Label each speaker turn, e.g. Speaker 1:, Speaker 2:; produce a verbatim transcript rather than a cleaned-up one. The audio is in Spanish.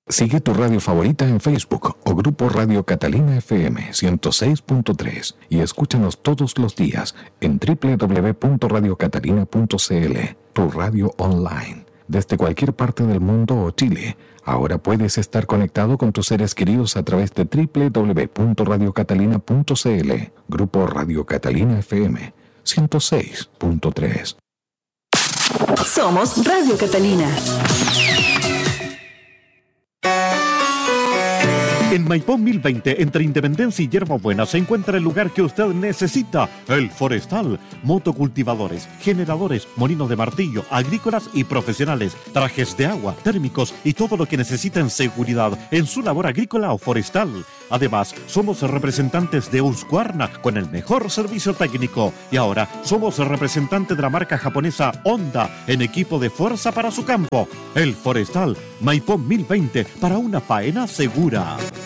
Speaker 1: Sigue tu radio favorita en Facebook o Grupo Radio Catalina F M ciento seis punto tres y escúchanos todos los días en doble u doble u doble u punto radio catalina punto c l, tu radio online. Desde cualquier parte del mundo o Chile, ahora puedes estar conectado con tus seres queridos a través de doble u doble u doble u punto radio catalina punto c l. Grupo Radio Catalina F M ciento seis punto tres.
Speaker 2: Somos Radio Catalina.
Speaker 3: En Maipón mil veinte, entre Independencia y Yerba Buena, se encuentra el lugar que usted necesita, el Forestal. Motocultivadores, generadores, molinos de martillo, agrícolas y profesionales, trajes de agua, térmicos y todo lo que necesita en seguridad en su labor agrícola o forestal. Además, somos representantes de Husqvarna con el mejor servicio técnico. Y ahora somos representantes de la marca japonesa Honda en equipo de fuerza para su campo. El Forestal, Maipón mil veinte, para una faena segura.